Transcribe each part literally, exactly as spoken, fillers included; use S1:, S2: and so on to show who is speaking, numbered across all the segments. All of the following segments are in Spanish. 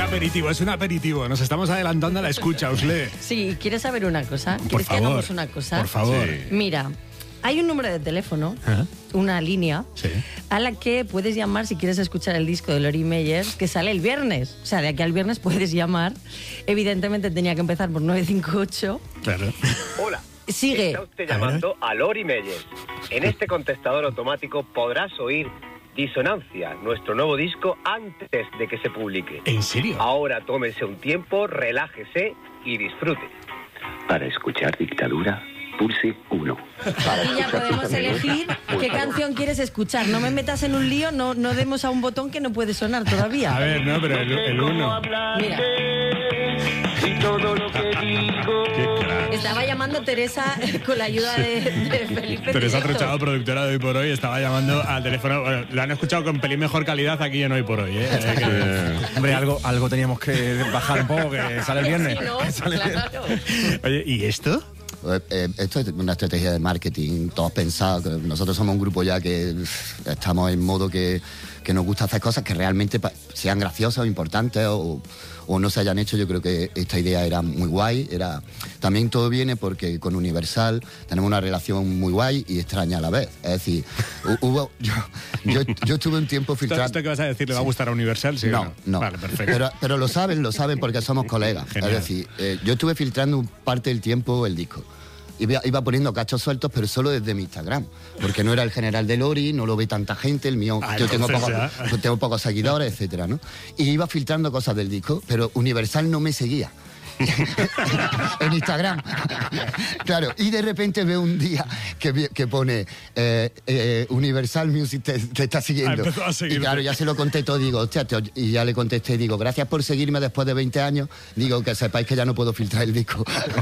S1: aperitivo, es un aperitivo. Nos estamos adelantando a la escucha, Usle.
S2: Sí, ¿quieres saber una cosa?
S1: Por
S2: ¿Quieres
S1: favor,
S2: que hagamos una cosa?
S1: Por favor.
S3: Sí.
S2: Mira, hay un número de teléfono,
S1: ¿Eh?
S2: una línea,
S1: Sí.
S2: a la que puedes llamar si quieres escuchar el disco de Lori Meyers, que sale el viernes. O sea, de aquí al viernes puedes llamar. Evidentemente tenía que empezar por nueve cinco ocho.
S1: Claro.
S4: Hola.
S2: Sigue.
S4: Está usted llamando a Lori Meyers. En este contestador automático podrás oír Disonancia, nuestro nuevo disco, antes de que se publique.
S1: ¿En serio?
S4: Ahora tómese un tiempo, relájese y disfrute.
S5: Para escuchar Dictadura, pulse uno.
S2: Y ya podemos elegir qué canción quieres escuchar. No me metas en un lío, no, no demos a un botón que no puede sonar todavía.
S1: A ver, no, pero el, el uno.
S2: Mira.
S3: Qué crack.
S2: Estaba llamando Teresa con la ayuda de, de Felipe.
S1: Teresa
S2: Directo.
S1: Trochado, productora de Hoy por Hoy, estaba llamando al teléfono. Bueno, lo han escuchado con pelín mejor calidad aquí en Hoy por Hoy, ¿eh? Eh, que-
S6: Hombre, algo, algo teníamos que bajar un poco, que sale el viernes.
S2: Sí, ¿no?
S6: Sale-
S2: Claro.
S1: Oye, ¿y esto?
S7: Eh, eh, esto es una estrategia de marketing, todos pensados. Que nosotros somos un grupo ya que uf, estamos en modo que, que nos gusta hacer cosas que realmente pa- sean graciosas o importantes o, o no se hayan hecho. Yo creo que esta idea era muy guay. Era, también todo viene porque con Universal tenemos una relación muy guay y extraña a la vez. Es decir, hu- hubo, yo, yo, yo estuve un tiempo
S1: ¿Esto,
S7: filtrando...
S1: esto que vas a decir le va a gustar a Universal? ¿Sí o
S7: No, no.
S1: Vale, perfecto.
S7: Pero, pero lo saben, lo saben porque somos colegas.
S1: Genial.
S7: Es decir, eh, yo estuve filtrando parte del tiempo el disco. Iba, iba poniendo cachos sueltos, pero solo desde mi Instagram. Porque no era el general de Lori, no lo ve tanta gente, el mío,
S1: Ah,
S7: yo tengo
S1: entonces
S7: pocos,
S1: ya.
S7: tengo pocos seguidores, etcétera, ¿no? Y iba filtrando cosas del disco, pero Universal no me seguía. En Instagram. Claro, y de repente veo un día que, vi- que pone eh, eh, Universal Music te, te está siguiendo.
S1: Ah, empezó a seguirte.
S7: Y claro, ya se lo conté todo, digo, hostia, te- y ya le contesté, digo, gracias por seguirme después de veinte años, digo, que sepáis que ya no puedo filtrar el disco.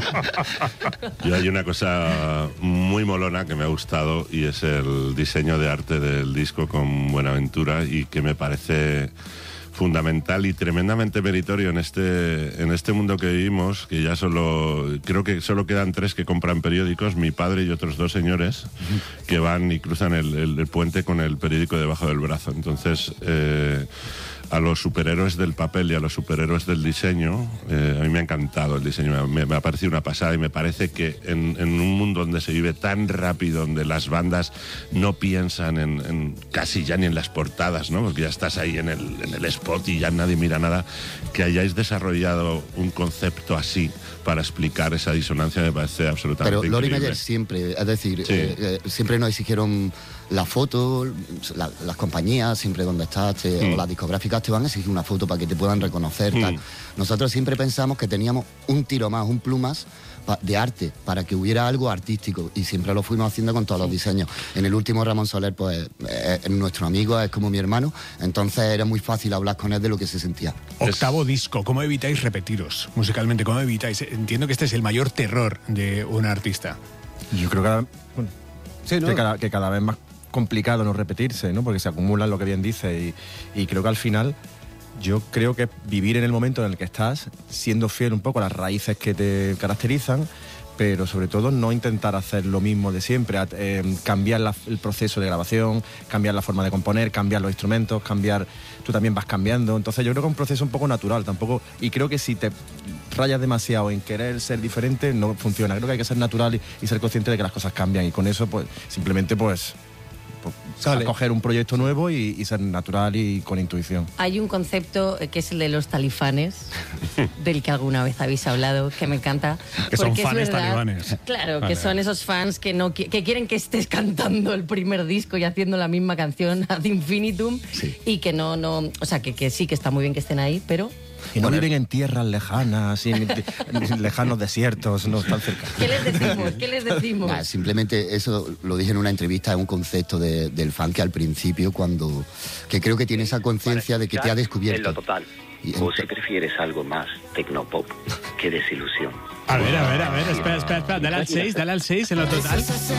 S3: Yo hay una cosa muy molona que me ha gustado y es el diseño de arte del disco con Buenaventura y que me parece fundamental y tremendamente meritorio en este en este mundo que vivimos, que ya solo creo que solo quedan tres que compran periódicos, mi padre y otros dos señores que van y cruzan el, el- el puente con el periódico debajo del brazo. Entonces eh, a los superhéroes del papel y a los superhéroes del diseño, eh, a mí me ha encantado el diseño, me, me ha parecido una pasada y me parece que en, en un mundo donde se vive tan rápido, donde las bandas no piensan en, en casi ya ni en las portadas, ¿no? Porque ya estás ahí en el, en el spot y ya nadie mira nada, que hayáis desarrollado un concepto así para explicar esa disonancia me parece absolutamente
S7: Pero Lori
S3: increíble.
S7: Meyer siempre, es decir,
S3: Sí.
S7: eh, eh, siempre nos exigieron la foto, la- las compañías, siempre donde estás, te-
S3: Mm.
S7: o las discográficas te van a exigir una foto para que te puedan reconocer. Tal.
S3: Mm.
S7: Nosotros siempre pensamos que teníamos un tiro más, un plus pa- de arte, para que hubiera algo artístico, y siempre lo fuimos haciendo con todos los diseños. En el último Ramón Soler, pues, eh, es nuestro amigo, es como mi hermano, entonces era muy fácil hablar con él de lo que se sentía.
S1: Octavo disco, ¿cómo evitáis repetiros musicalmente? ¿Cómo evitáis? Entiendo que este es el mayor terror de un artista.
S6: Yo creo que cada, bueno,
S7: Sí, ¿no?
S6: que cada, que cada vez más complicado no repetirse, ¿no? Porque se acumulan lo que bien dice y, y creo que al final yo creo que vivir en el momento en el que estás, siendo fiel un poco a las raíces que te caracterizan, pero sobre todo no intentar hacer lo mismo de siempre, a- eh, cambiar la- el proceso de grabación, cambiar la forma de componer, cambiar los instrumentos, cambiar, tú también vas cambiando, entonces yo creo que es un proceso un poco natural tampoco, y creo que si te rayas demasiado en querer ser diferente no funciona, creo que hay que ser natural y, y ser consciente de que las cosas cambian, y con eso pues simplemente pues, pues
S1: Sale.
S6: coger un proyecto nuevo y, y ser natural y con intuición.
S2: Hay un concepto eh, que es el de los talifanes, del que alguna vez habéis hablado, que me encanta.
S1: Que son
S2: porque es
S1: fans
S2: verdad-
S1: talibanes.
S2: Claro,
S1: Vale.
S2: que son esos fans que no qui- que quieren que estés cantando el primer disco y haciendo la misma canción ad infinitum,
S7: Sí.
S2: y que no, no, o sea, que, que sí, que está muy bien que estén ahí, pero
S6: Y no viven en tierras lejanas, y en, en lejanos desiertos, no están cerca.
S2: ¿qué les decimos? ¿Qué les decimos?
S7: Nah, simplemente eso lo dije en una entrevista, es un concepto de- del fan que al principio, cuando que creo que tiene esa conciencia de que te ha
S5: En
S7: descubierto.
S5: lo total.
S7: Y
S5: O
S7: ent-
S5: si prefieres algo más tecnopop que desilusión.
S1: A ver, a ver, a ver, espera, espera, espera. Dale al seis, dale al seis en lo total.